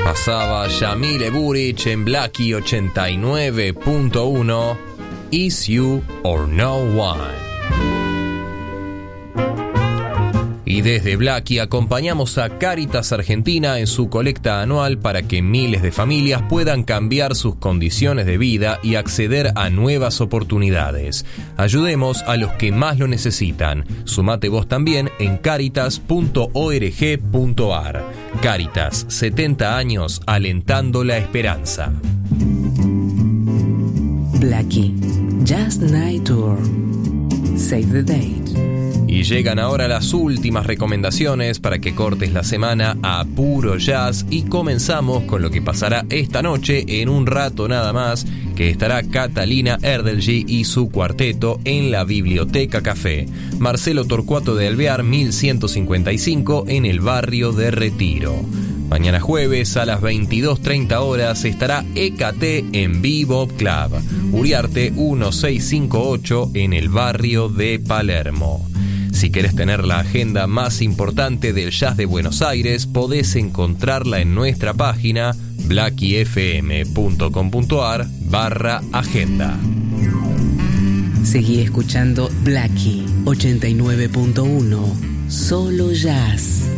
Pasaba Yamile Buric en Blackie 89.1, Is You or No One. Y desde Blackie acompañamos a Cáritas Argentina en su colecta anual para que miles de familias puedan cambiar sus condiciones de vida y acceder a nuevas oportunidades. Ayudemos a los que más lo necesitan. Sumate vos también en caritas.org.ar. Cáritas, 70 años alentando la esperanza. Blackie, Just Night Tour. Save the date. Y llegan ahora las últimas recomendaciones para que cortes la semana a puro jazz, y comenzamos con lo que pasará esta noche en un rato nada más, que estará Catalina Erdelji y su cuarteto en la Biblioteca Café, Marcelo Torcuato de Alvear 1155 en el barrio de Retiro. Mañana jueves a las 22:30 horas estará EKT en Bebop Club, Uriarte 1658 en el barrio de Palermo. Si querés tener la agenda más importante del jazz de Buenos Aires, podés encontrarla en nuestra página blackiefm.com.ar/agenda. Seguí escuchando Blackie 89.1, solo jazz.